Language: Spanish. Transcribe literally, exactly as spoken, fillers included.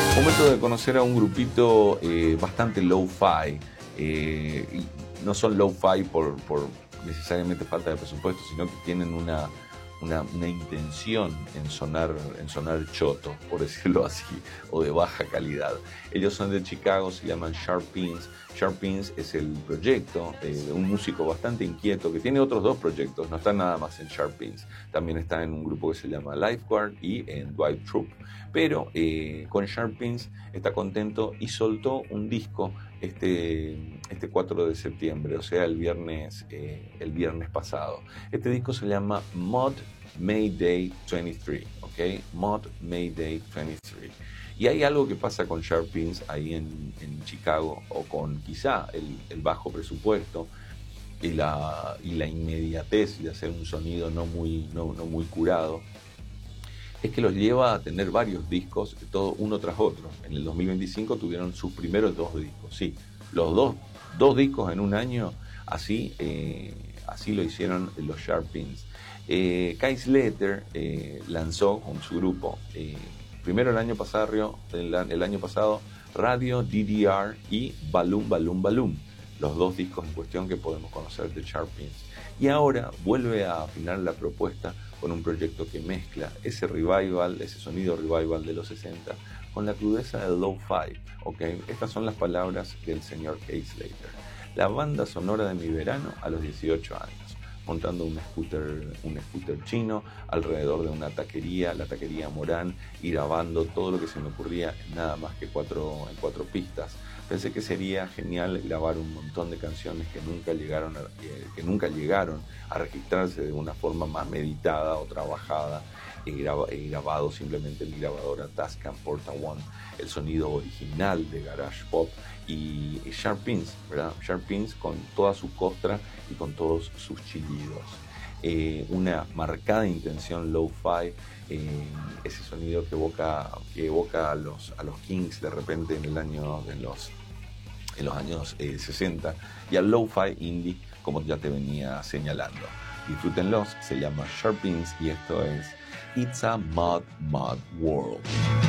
Momento de conocer a un grupito eh, bastante low-fi. Eh, y no son low-fi por, por necesariamente falta de presupuesto, sino que tienen una, una, una intención en sonar, en sonar choto, por decirlo así, o de baja calidad. Ellos son de Chicago, se llaman Sharp Pins. Sharp Pins es el proyecto eh, de un músico bastante inquieto que tiene otros dos proyectos, no está nada más en Sharp Pins, también está en un grupo que se llama Lifeguard y en Dwight Troop, pero eh, con Sharp Pins está contento y soltó un disco este, este cuatro de septiembre, o sea el viernes, eh, el viernes pasado. Este disco se llama Mod Mayday veintitrés, ¿ok? Mod Mayday veintitrés. Y hay algo que pasa con Sharp Pins ahí en, en Chicago, o con quizá el, el bajo presupuesto y la, y la inmediatez de hacer un sonido no muy, no, no muy curado, es que los lleva a tener varios discos, todo uno tras otro. En el dos mil veinticinco tuvieron sus primeros dos discos, sí, los dos, dos discos en un año, así, eh, así lo hicieron los Sharp Pins. Eh, Kai Slater eh, lanzó con su grupo, eh, primero el año pasado, el, el año pasado, Radio, D D R y Balloon, Balloon, Balloon, los dos discos en cuestión que podemos conocer de Sharp Pins. Y ahora vuelve a afinar la propuesta con un proyecto que mezcla ese revival, ese sonido revival de los sesenta con la crudeza del lo-fi, ¿okay? Estas son las palabras del señor Kai Slater. La banda sonora de mi verano a los dieciocho años, montando un scooter, un scooter chino alrededor de una taquería, la taquería Morán, y grabando todo lo que se me ocurría en nada más que cuatro, en cuatro pistas. Pensé que sería genial grabar un montón de canciones que nunca llegaron a, eh, que nunca llegaron a registrarse de una forma más meditada o trabajada. He, graba, he grabado simplemente en mi grabadora Tascam Porta One el sonido original de Garage Pop y, y Sharp Pins, ¿verdad? Sharp Pins con toda su costra y con todos sus chillidos. Eh, una marcada intención lo-fi, eh, ese sonido que evoca, que evoca a los, a los Kings de repente en el año de los en los años eh, sesenta, y al lo-fi indie, como ya te venía señalando. Disfrútenlos, se llama Sharp Pins y esto es It's a Mod Mod World.